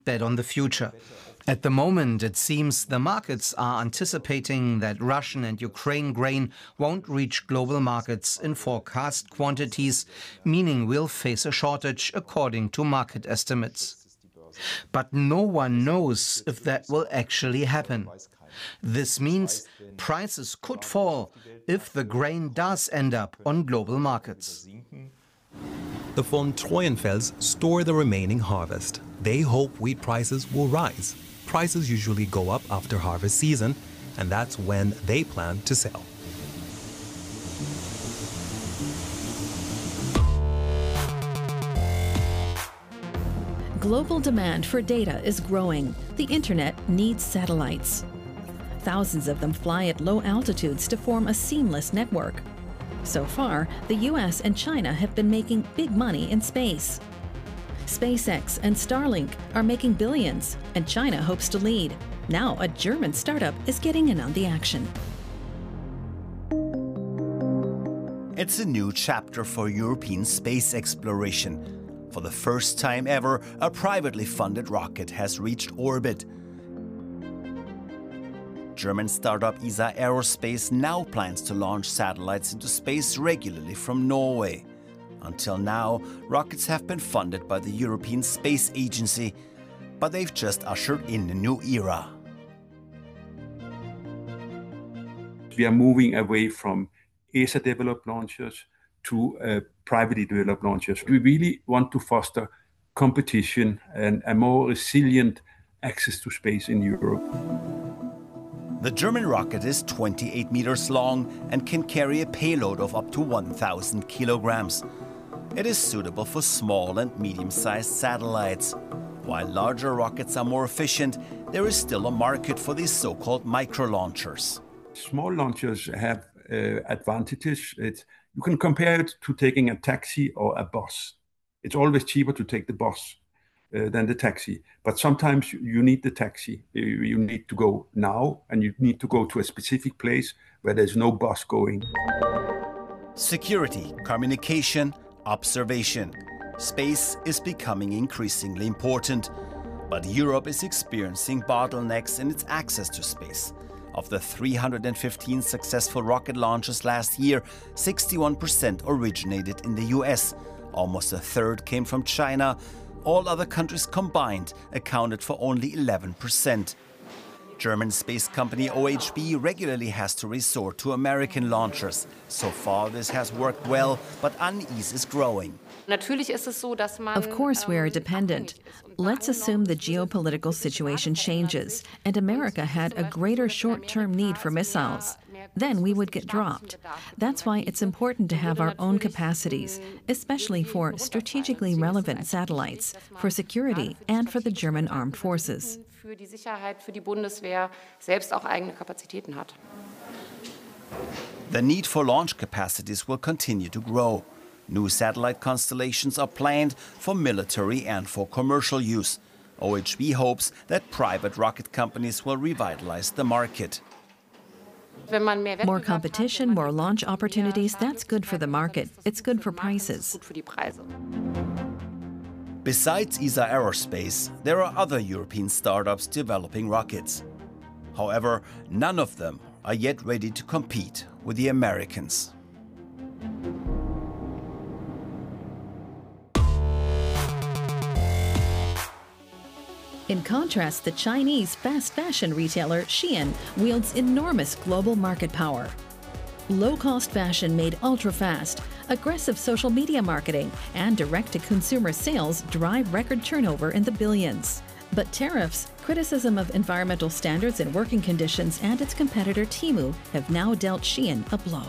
bet on the future. At the moment, it seems the markets are anticipating that Russian and Ukraine grain won't reach global markets in forecast quantities, meaning we'll face a shortage according to market estimates. But no one knows if that will actually happen. This means prices could fall if the grain does end up on global markets. The von Treuenfels store the remaining harvest. They hope wheat prices will rise. Prices usually go up after harvest season, and that's when they plan to sell. Global demand for data is growing. The internet needs satellites. Thousands of them fly at low altitudes to form a seamless network. So far, the US and China have been making big money in space. SpaceX and Starlink are making billions, and China hopes to lead. Now a German startup is getting in on the action. It's a new chapter for European space exploration. For the first time ever, a privately funded rocket has reached orbit. German startup ESA Aerospace now plans to launch satellites into space regularly from Norway. Until now, rockets have been funded by the European Space Agency, but they've just ushered in a new era. We are moving away from ESA-developed launchers to privately developed launchers. We really want to foster competition and a more resilient access to space in Europe. The German rocket is 28 meters long and can carry a payload of up to 1,000 kilograms. It is suitable for small and medium-sized satellites. While larger rockets are more efficient, there is still a market for these so-called micro-launchers. Small launchers have advantages. You can compare it to taking a taxi or a bus. It's always cheaper to take the bus than the taxi. But sometimes you need the taxi. You need to go now, and you need to go to a specific place where there's no bus going. Security, communication, observation. Space is becoming increasingly important. But Europe is experiencing bottlenecks in its access to space. Of the 315 successful rocket launches last year, 61% originated in the US. Almost a third came from China. All other countries combined accounted for only 11%. German space company OHB regularly has to resort to American launchers. So far, this has worked well, but unease is growing. Of course, we are dependent. Let's assume the geopolitical situation changes and America had a greater short-term need for missiles. Then we would get dropped. That's why it's important to have our own capacities, especially for strategically relevant satellites, for security, and for the German armed forces. The need for launch capacities will continue to grow. New satellite constellations are planned for military and for commercial use. OHB hopes that private rocket companies will revitalize the market. More competition, more launch opportunities, that's good for the market. It's good for prices. Besides ESA Aerospace, there are other European startups developing rockets. However, none of them are yet ready to compete with the Americans. In contrast, the Chinese fast fashion retailer Shein wields enormous global market power. Low-cost fashion made ultra-fast, aggressive social media marketing, and direct-to-consumer sales drive record turnover in the billions. But tariffs, criticism of environmental standards and working conditions, and its competitor Temu have now dealt Shein a blow.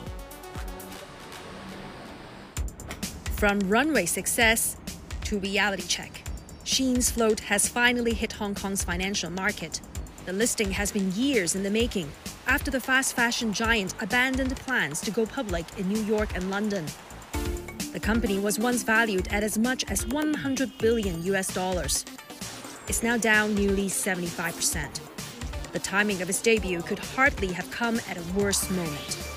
From runway success to reality check, Shein's float has finally hit Hong Kong's financial market. The listing has been years in the making, after the fast fashion giant abandoned plans to go public in New York and London. The company was once valued at as much as $100 billion. It's now down nearly 75%. The timing of its debut could hardly have come at a worse moment.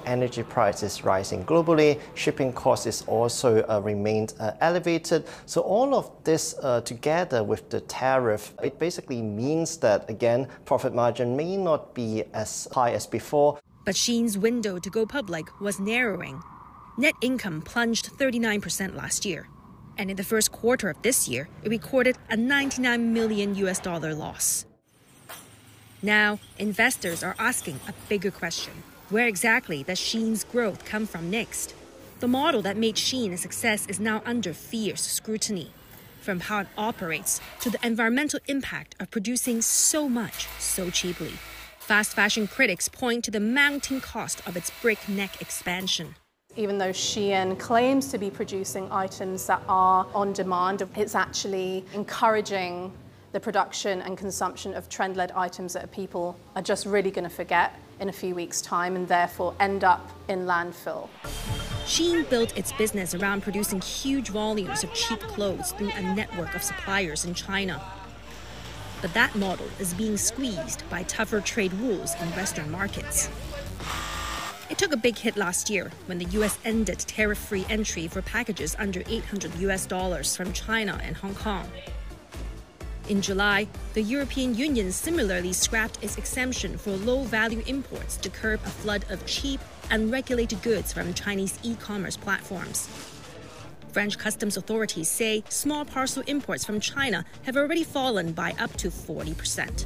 energy prices rising globally, shipping costs also remained elevated. So all of this together with the tariff, it basically means that, again, profit margin may not be as high as before. But Shein's window to go public was narrowing. Net income plunged 39% last year. And in the first quarter of this year, it recorded a $99 million loss. Now, investors are asking a bigger question. Where exactly does Shein's growth come from next? The model that made Shein a success is now under fierce scrutiny. From how it operates to the environmental impact of producing so much so cheaply. Fast fashion critics point to the mounting cost of its breakneck expansion. Even though Shein claims to be producing items that are on demand, it's actually encouraging the production and consumption of trend-led items that people are just really going to forget in a few weeks' time and therefore end up in landfill. Shein built its business around producing huge volumes of cheap clothes through a network of suppliers in China. But that model is being squeezed by tougher trade rules in Western markets. It took a big hit last year when the US ended tariff-free entry for packages under $800 from China and Hong Kong. In July, the European Union similarly scrapped its exemption for low-value imports to curb a flood of cheap, unregulated goods from Chinese e-commerce platforms. French customs authorities say small parcel imports from China have already fallen by up to 40%.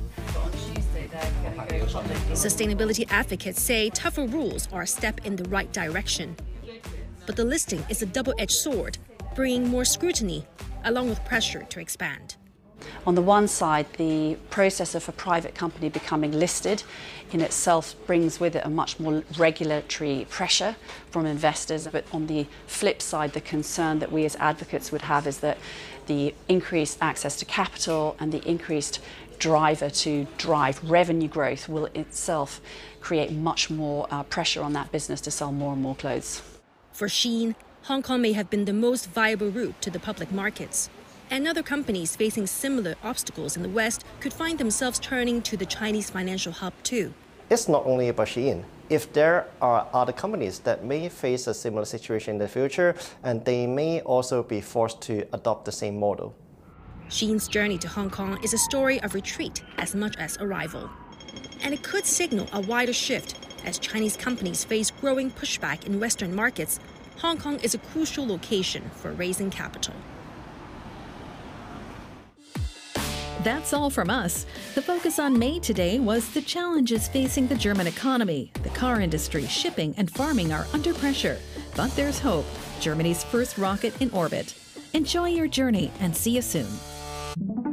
Sustainability advocates say tougher rules are a step in the right direction. But the listing is a double-edged sword, bringing more scrutiny along with pressure to expand. On the one side, the process of a private company becoming listed in itself brings with it a much more regulatory pressure from investors. But on the flip side, the concern that we as advocates would have is that the increased access to capital and the increased driver to drive revenue growth will itself create much more pressure on that business to sell more and more clothes. For Shein, Hong Kong may have been the most viable route to the public markets. And other companies facing similar obstacles in the West could find themselves turning to the Chinese financial hub too. It's not only about Shein. If there are other companies that may face a similar situation in the future, and they may also be forced to adopt the same model. Shein's journey to Hong Kong is a story of retreat as much as arrival. And it could signal a wider shift as Chinese companies face growing pushback in Western markets. Hong Kong is a crucial location for raising capital. That's all from us. The focus on May today was the challenges facing the German economy. The car industry, shipping, and farming are under pressure. But there's hope. Germany's first rocket in orbit. Enjoy your journey and see you soon.